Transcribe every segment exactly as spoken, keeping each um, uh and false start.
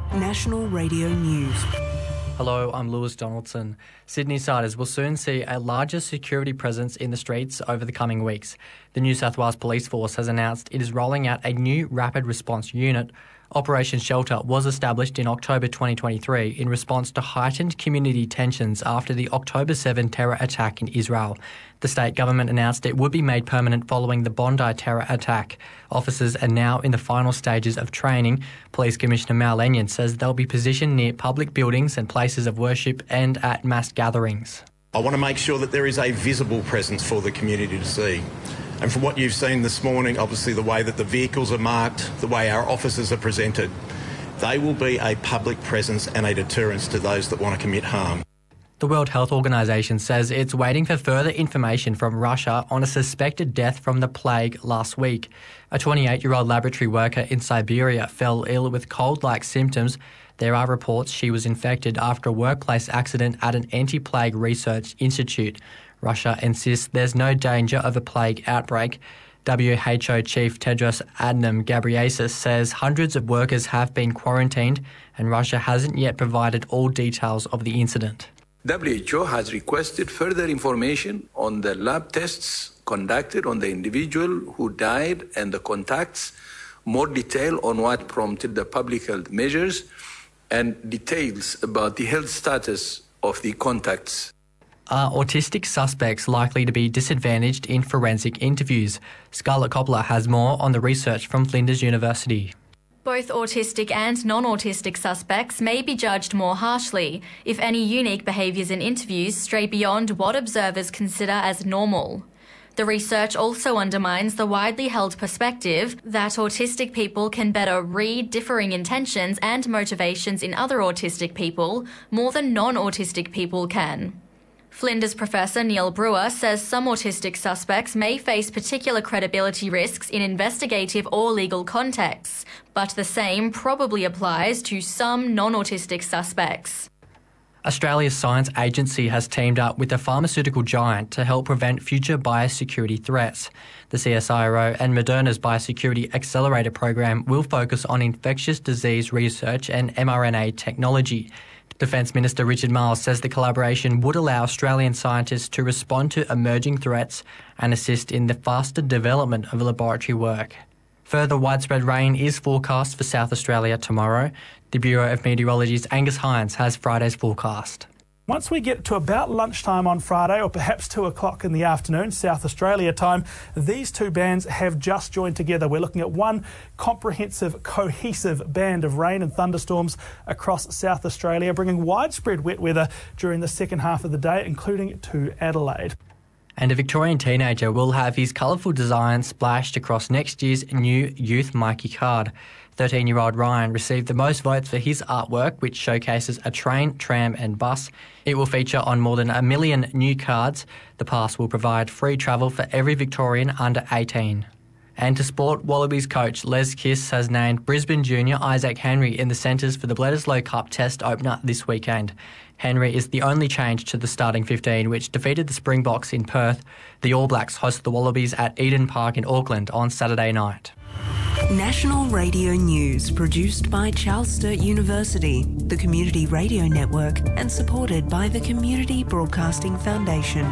National Radio News. Hello, I'm Lewis Donaldson. Sydney siders will soon see a larger security presence in the streets over the coming weeks. The New South Wales Police Force has announced it is rolling out a new rapid response unit. Operation Shelter was established in October twenty twenty-three in response to heightened community tensions after the October seventh terror attack in Israel. The state government announced it would be made permanent following the Bondi terror attack. Officers are now in the final stages of training. Police Commissioner Mal Lenyon says they'll be positioned near public buildings and places of worship and at mass gatherings. I want to make sure that there is a visible presence for the community to see. And from what you've seen this morning, obviously the way that the vehicles are marked, the way our officers are presented, they will be a public presence and a deterrence to those that want to commit harm. The World Health Organization says it's waiting for further information from Russia on a suspected death from the plague last week. A twenty-eight-year-old laboratory worker in Siberia fell ill with cold-like symptoms. There are reports she was infected after a workplace accident at an anti-plague research institute. Russia insists there's no danger of a plague outbreak. W H O Chief Tedros Adhanom Ghebreyesus says hundreds of workers have been quarantined and Russia hasn't yet provided all details of the incident. W H O has requested further information on the lab tests conducted on the individual who died and the contacts, more detail on what prompted the public health measures, and details about the health status of the contacts. Are autistic suspects likely to be disadvantaged in forensic interviews? Scarlett Coppola has more on the research from Flinders University. Both autistic and non-autistic suspects may be judged more harshly if any unique behaviours in interviews stray beyond what observers consider as normal. The research also undermines the widely held perspective that autistic people can better read differing intentions and motivations in other autistic people more than non-autistic people can. Flinders professor Neil Brewer says some autistic suspects may face particular credibility risks in investigative or legal contexts, but the same probably applies to some non-autistic suspects. Australia's Science Agency has teamed up with a pharmaceutical giant to help prevent future biosecurity threats. The C S I R O and Moderna's Biosecurity Accelerator program will focus on infectious disease research and mRNA technology. Defence Minister Richard Marles says the collaboration would allow Australian scientists to respond to emerging threats and assist in the faster development of laboratory work. Further widespread rain is forecast for South Australia tomorrow. The Bureau of Meteorology's Angus Hines has Friday's forecast. Once we get to about lunchtime on Friday, or perhaps two o'clock in the afternoon, South Australia time, these two bands have just joined together. We're looking at one comprehensive, cohesive band of rain and thunderstorms across South Australia, bringing widespread wet weather during the second half of the day, including to Adelaide. And a Victorian teenager will have his colourful design splashed across next year's new Youth Mikey card. thirteen-year-old Ryan received the most votes for his artwork, which showcases a train, tram and bus. It will feature on more than a million new cards. The pass will provide free travel for every Victorian under eighteen. And to sport, Wallabies coach Les Kiss has named Brisbane junior Isaac Henry in the centres for the Bledisloe Cup Test opener this weekend. Henry is the only change to the starting fifteen, which defeated the Springboks in Perth. The All Blacks host the Wallabies at Eden Park in Auckland on Saturday night. National Radio News, produced by Charles Sturt University, the Community Radio Network, and supported by the Community Broadcasting Foundation.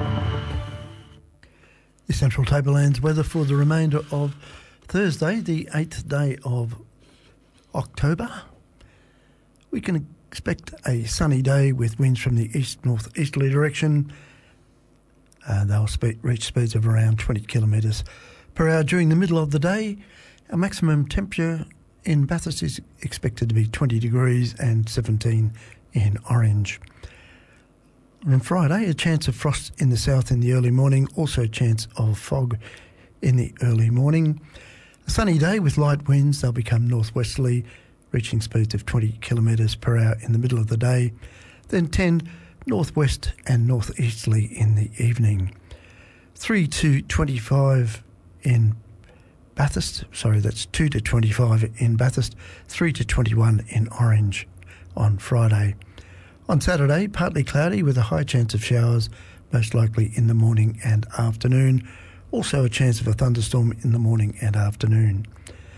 The Central Tablelands weather for the remainder of Thursday, the eighth day of October. We can expect a sunny day with winds from the east-northeasterly direction. Uh, they'll speed, reach speeds of around twenty kilometres per hour during the middle of the day. Our maximum temperature in Bathurst is expected to be twenty degrees and seventeen in Orange. On Friday, a chance of frost in the south in the early morning, also a chance of fog in the early morning. A sunny day with light winds, they'll become northwesterly, reaching speeds of twenty kilometres per hour in the middle of the day, then tend northwest and northeasterly in the evening. three to twenty-five in Bathurst, sorry, that's two to twenty-five in Bathurst, three to twenty-one in Orange on Friday. On Saturday, partly cloudy with a high chance of showers, most likely in the morning and afternoon. Also a chance of a thunderstorm in the morning and afternoon.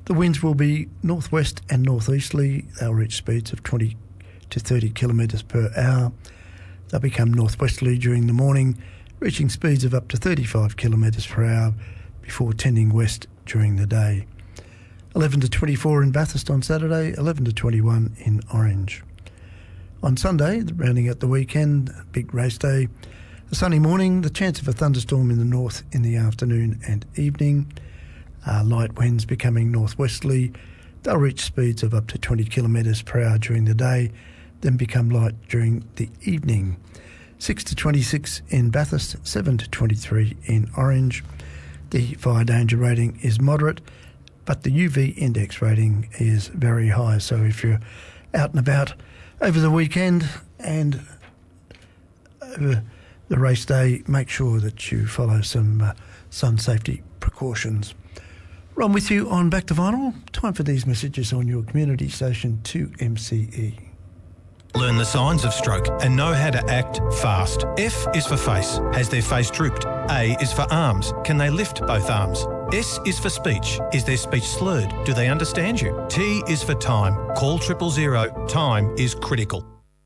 The winds will be northwest and northeasterly. They'll reach speeds of twenty to thirty kilometres per hour. They'll become northwesterly during the morning, reaching speeds of up to thirty-five kilometres per hour before tending west during the day. eleven to twenty-four in Bathurst on Saturday, eleven to twenty-one in Orange. On Sunday, rounding out the weekend, big race day, a sunny morning, the chance of a thunderstorm in the north in the afternoon and evening. Uh, light winds becoming northwesterly. They'll reach speeds of up to twenty kilometres per hour during the day, then become light during the evening. six to twenty-six in Bathurst, seven to twenty-three in Orange. The fire danger rating is moderate, but the U V index rating is very high. So if you're out and about over the weekend and over the race day, make sure that you follow some uh, sun safety precautions. Ron with you on Back to Vinyl. Time for these messages on your community station two M C E. Learn the signs of stroke and know how to act fast. F is for face. Has their face drooped? A is for arms. Can they lift both arms? S is for speech. Is their speech slurred? Do they understand you? T is for time. Call triple zero. Time is critical.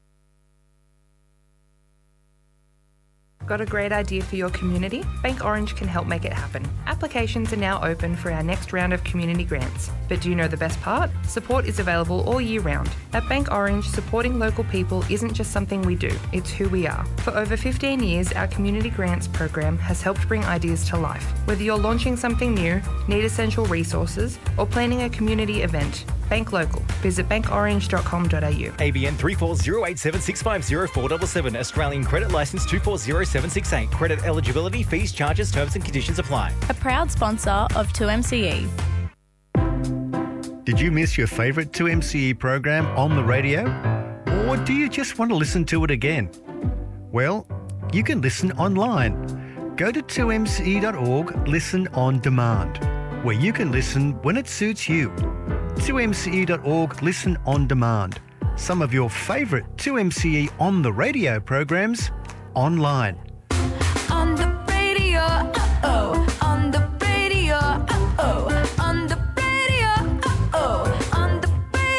Got a great idea for your community? Bank Orange can help make it happen. Applications are now open for our next round of community grants. But do you know the best part? Support is available all year round. At Bank Orange, supporting local people isn't just something we do, it's who we are. For over fifteen years, our community grants program has helped bring ideas to life. Whether you're launching something new, need essential resources, or planning a community event, Bank Local. Visit bank orange dot com dot a u. A B N three four zero eight seven six five zero four seven seven. Australian Credit Licence two four zero seven six eight. Credit eligibility, fees, charges, terms and conditions apply. A proud sponsor of two M C E. Did you miss your favourite two M C E program on the radio? Or do you just want to listen to it again? Well, you can listen online. Go to two m c e dot org, listen on demand, where you can listen when it suits you. two m c e dot org, listen on demand. Some of your favourite two M C E on the radio programs online. On the radio, uh-oh, on the radio, uh-oh, on the radio, uh-oh, on the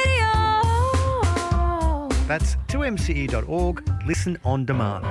radio. That's two m c e dot org, listen on demand.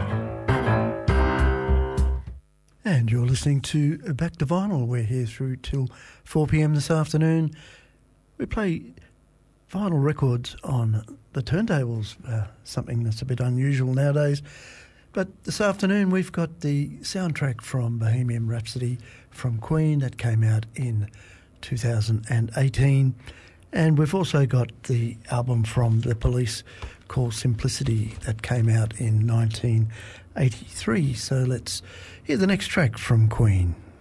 And you're listening to Back to Vinyl. We're here through till four p m this afternoon. We play vinyl records on the turntables, uh, something that's a bit unusual nowadays. But this afternoon we've got the soundtrack from Bohemian Rhapsody from Queen that came out in two thousand eighteen. And we've also got the album from The Police called Simplicity that came out in nineteen eighty-three. So let's hear the next track from Queen.